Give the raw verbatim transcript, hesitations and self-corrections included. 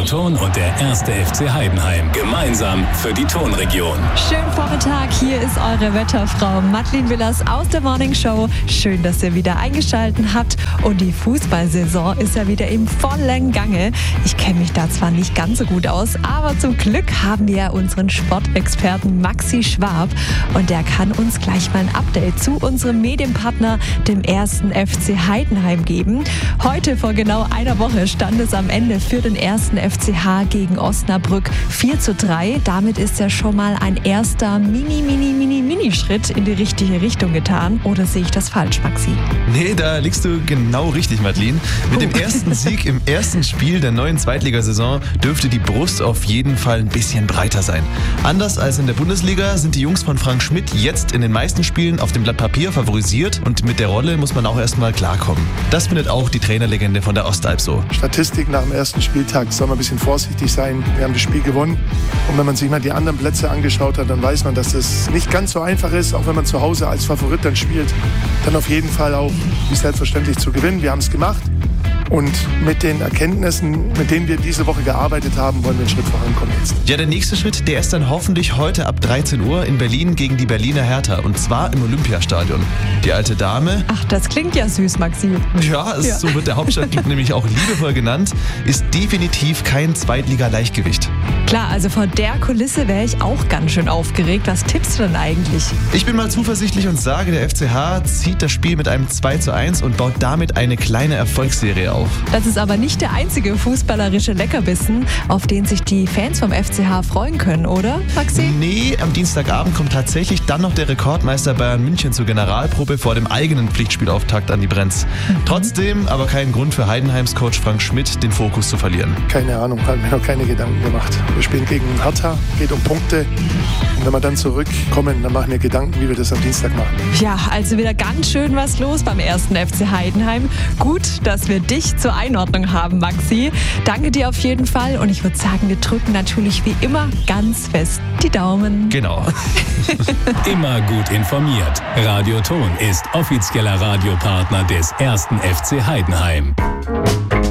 Ton und der erste F C Heidenheim. Gemeinsam für die Tonregion. Schönen Vormittag, hier ist eure Wetterfrau Madeleine Willers aus der Morning Show. Schön, dass ihr wieder eingeschaltet habt. Und die Fußballsaison ist ja wieder im vollen Gange. Ich kenne mich da zwar nicht ganz so gut aus, aber zum Glück haben wir unseren Sportexperten Maxi Schwab. Und der kann uns gleich mal ein Update zu unserem Medienpartner, dem ersten F C Heidenheim, geben. Heute vor genau einer Woche stand es am Ende für den ersten F C H gegen Osnabrück vier zu drei. Damit ist ja schon mal ein erster mini, mini, mini, mini Schritt in die richtige Richtung getan. Oder sehe ich das falsch, Maxi? Nee, da liegst du genau richtig, Madeleine. Mit dem ersten Sieg im ersten Spiel der neuen Zweitligasaison dürfte die Brust auf jeden Fall ein bisschen breiter sein. Anders als in der Bundesliga sind die Jungs von Frank Schmidt jetzt in den meisten Spielen auf dem Blatt Papier favorisiert und mit der Rolle muss man auch erstmal klarkommen. Das findet auch die Trainerlegende von der Ostalb so. Statistik nach dem ersten Spieltag, soll man ein bisschen vorsichtig sein. Wir haben das Spiel gewonnen und wenn man sich mal die anderen Plätze angeschaut hat, dann weiß man, dass das nicht ganz so einfach ist, auch wenn man zu Hause als Favorit dann spielt, dann auf jeden Fall auch wie selbstverständlich zu gewinnen. Wir haben es gemacht. Und mit den Erkenntnissen, mit denen wir diese Woche gearbeitet haben, wollen wir einen Schritt vorankommen jetzt. Ja, der nächste Schritt, der ist dann hoffentlich heute ab dreizehn Uhr in Berlin gegen die Berliner Hertha. Und zwar im Olympiastadion. Die alte Dame... Ach, das klingt ja süß, Maxi. Ja, es, ja. so wird der Hauptstadtclub nämlich auch liebevoll genannt, ist definitiv kein Zweitliga-Leichtgewicht. Klar, also vor der Kulisse wäre ich auch ganz schön aufgeregt. Was tippst du denn eigentlich? Ich bin mal zuversichtlich und sage, der F C H zieht das Spiel mit einem zwei zu eins und baut damit eine kleine Erfolgsserie auf. Das ist aber nicht der einzige fußballerische Leckerbissen, auf den sich die Fans vom F C H freuen können, oder, Maxi? Nee, am Dienstagabend kommt tatsächlich dann noch der Rekordmeister Bayern München zur Generalprobe vor dem eigenen Pflichtspielauftakt an die Brenz. Mhm. Trotzdem aber kein Grund für Heidenheims Coach Frank Schmidt, den Fokus zu verlieren. Keine Ahnung, haben mir noch keine Gedanken gemacht. Wir spielen gegen Hertha, geht um Punkte. Und wenn wir dann zurückkommen, dann machen wir Gedanken, wie wir das am Dienstag machen. Ja, also wieder ganz schön was los beim ersten F C Heidenheim. Gut, dass wir dich zur Einordnung haben, Maxi. Danke dir auf jeden Fall und ich würde sagen, wir drücken natürlich wie immer ganz fest die Daumen. Genau. Immer gut informiert. Radio Ton ist offizieller Radiopartner des ersten F C Heidenheim.